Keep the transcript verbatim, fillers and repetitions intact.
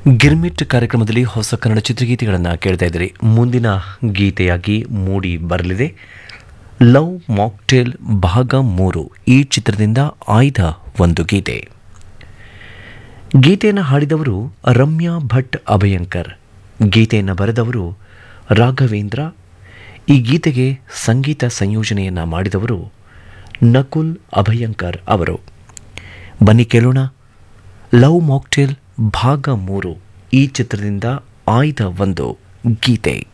ಗಿರ್ಮಿಟ್ ಕಾರ್ಯಕ್ರಮದಲ್ಲಿ ಹೊಸ ಕನ್ನಡ ಚಿತ್ರಗೀತೆಗಳನ್ನು ಕೇಳ್ತಾ ಇದ್ದೀರಿ. ಮುಂದಿನ ಗೀತೆಯಾಗಿ ಮೂಡಿ ಬರಲಿದೆ ಲವ್ ಮಾಕ್ಟೇಲ್ ಭಾಗ ಮೂರು. ಈ ಚಿತ್ರದಿಂದ ಆಯ್ದ ಒಂದು ಗೀತೆ. ಗೀತೆಯನ್ನು ಹಾಡಿದವರು ರಮ್ಯಾ ಭಟ್ ಅಭಯಂಕರ್, ಗೀತೆಯನ್ನು ಬರೆದವರು ರಾಘವೇಂದ್ರ. ಈ ಗೀತೆಗೆ ಸಂಗೀತ ಸಂಯೋಜನೆಯನ್ನು ಮಾಡಿದವರು ನಕುಲ್ ಅಭಯಂಕರ್ ಅವರು. ಬನ್ನಿ ಕೇಳೋಣ ಲವ್ ಮಾಕ್ಟೇಲ್ ಭಾಗ ಮೂರು ಈ ಚಿತ್ರದಿಂದ ಆಯ್ದ ಒಂದು ಗೀತೆ.